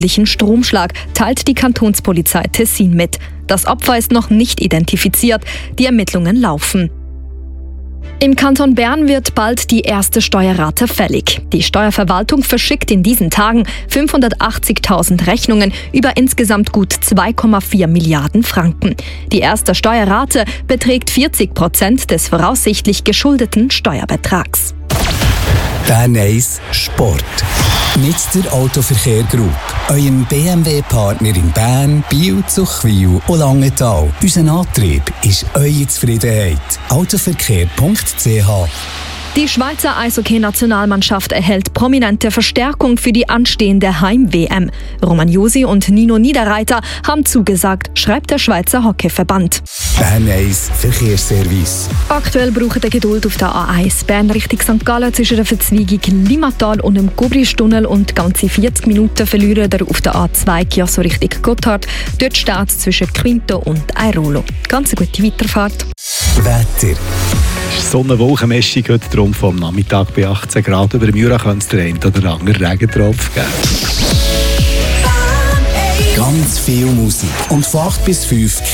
Stromschlag, teilt die Kantonspolizei Tessin mit. Das Opfer ist noch nicht identifiziert, die Ermittlungen laufen. Im Kanton Bern wird bald die erste Steuerrate fällig. Die Steuerverwaltung verschickt in diesen Tagen 580.000 Rechnungen über insgesamt gut 2,4 Milliarden Franken. Die erste Steuerrate beträgt 40% des voraussichtlich geschuldeten Steuerbetrags. Bern 1 Sport. Mit der Autoverkehr Group, eurem BMW-Partner in Bern, Biel, Zuchwil und Langenthal. Unser Antrieb ist eure Zufriedenheit. Autoverkehr.ch. Die Schweizer Eishockey-Nationalmannschaft erhält prominente Verstärkung für die anstehende Heim-WM. Roman Josi und Nino Niederreiter haben zugesagt, schreibt der Schweizer Hockeyverband. Bern 1 Verkehrsservice. Aktuell braucht ihr Geduld auf der A1 Bern Richtung St. Gallen zwischen der Verzweigung Limmatal und dem Gubristunnel und ganze 40 Minuten verlieren ihr auf der A2 Chiasso Richtung Gotthard. Dort steht es zwischen Quinto und Airolo. Ganz eine gute Weiterfahrt. Wetter. Sonnenwolkenmischung heute darum vom Nachmittag bei 18 Grad. Über dem Jura könnte es den einen oder anderen Regentropf geben. Ganz viel Musik und von 8 bis 5